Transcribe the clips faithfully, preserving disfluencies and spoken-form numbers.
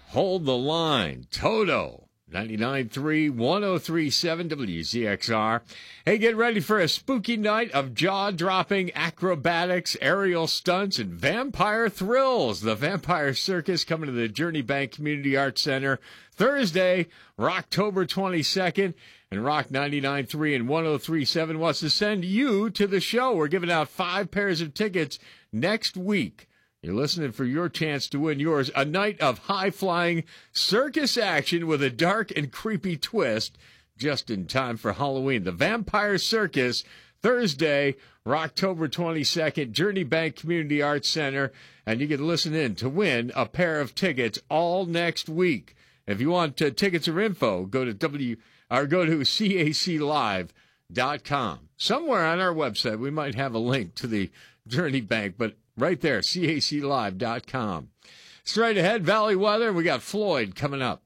Hold the Line. Toto, ninety-nine point three, one oh three point seven W Z X R. Hey, get ready for a spooky night of jaw-dropping acrobatics, aerial stunts, and vampire thrills. The Vampire Circus coming to the Journey Bank Community Arts Center Thursday, October twenty-second. And Rock ninety-nine point three and one oh three point seven wants to send you to the show. We're giving out five pairs of tickets next week. You're listening for your chance to win yours. A night of high-flying circus action with a dark and creepy twist just in time for Halloween. The Vampire Circus, Thursday, October twenty-second, Journey Bank Community Arts Center. And you can listen in to win a pair of tickets all next week. If you want uh, tickets or info, go to W or go to C A C live dot com. Somewhere on our website, we might have a link to the Journey Bank, but right there, C A C live dot com. Straight ahead, Valley weather. We got Floyd coming up.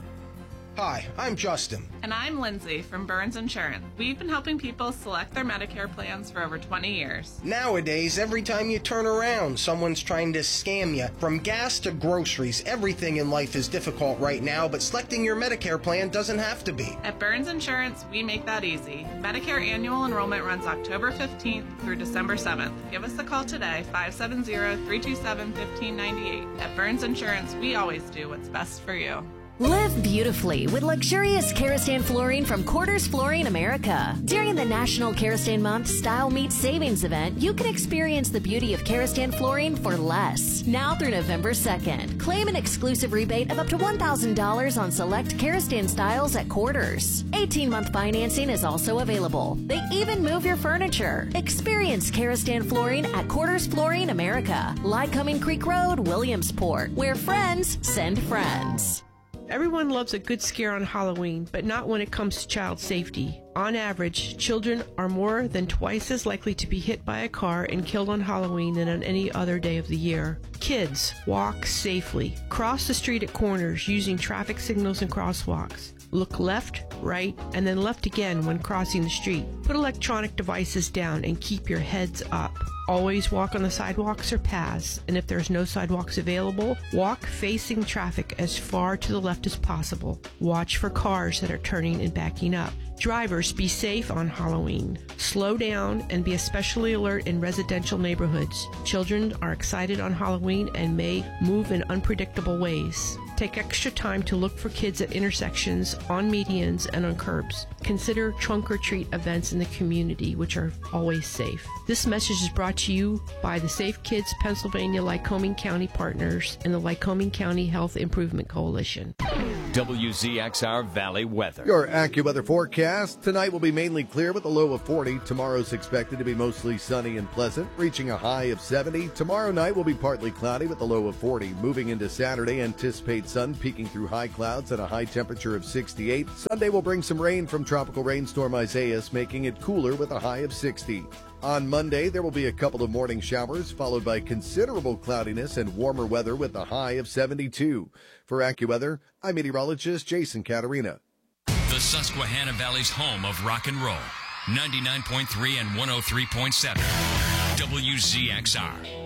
Hi, I'm Justin. And I'm Lindsay from Burns Insurance. We've been helping people select their Medicare plans for over twenty years. Nowadays, every time you turn around, someone's trying to scam you. From gas to groceries, everything in life is difficult right now, but selecting your Medicare plan doesn't have to be. At Burns Insurance, we make that easy. Medicare annual enrollment runs October fifteenth through December seventh. Give us a call today, five seven zero, three two seven, one five nine eight. At Burns Insurance, we always do what's best for you. Live beautifully with luxurious Karastan flooring from Quarters Flooring America. During the National Karastan Month Style Meets Savings event, you can experience the beauty of Karastan flooring for less. Now through November second, claim an exclusive rebate of up to one thousand dollars on select Karastan styles at Quarters. eighteen-month financing is also available. They even move your furniture. Experience Karastan flooring at Quarters Flooring America, Lycoming Creek Road, Williamsport, where friends send friends. Everyone loves a good scare on Halloween, but not when it comes to child safety. On average, children are more than twice as likely to be hit by a car and killed on Halloween than on any other day of the year. Kids, walk safely. Cross the street at corners using traffic signals and crosswalks. Look left, right, and then left again when crossing the street. Put electronic devices down and keep your heads up. Always walk on the sidewalks or paths, and if there's no sidewalks available, walk facing traffic as far to the left as possible. Watch for cars that are turning and backing up. Drivers, be safe on Halloween. Slow down and be especially alert in residential neighborhoods. Children are excited on Halloween and may move in unpredictable ways. Take extra time to look for kids at intersections, on medians, and on curbs. Consider trunk or treat events in the community, which are always safe. This message is brought to you by the Safe Kids Pennsylvania Lycoming County Partners and the Lycoming County Health Improvement Coalition. W Z X R Valley weather. Your AccuWeather forecast. Tonight will be mainly clear with a low of forty. Tomorrow's expected to be mostly sunny and pleasant, reaching a high of seventy. Tomorrow night will be partly cloudy with a low of forty. Moving into Saturday, anticipate sun peeking through high clouds at a high temperature of sixty-eight. Sunday will bring some rain from tropical rainstorm Isaias, making it cooler with a high of sixty. On Monday, there will be a couple of morning showers, followed by considerable cloudiness and warmer weather with a high of seventy-two. For AccuWeather, I'm meteorologist Jason Caterina. The Susquehanna Valley's home of rock and roll. ninety-nine point three and one oh three point seven. W Z X R.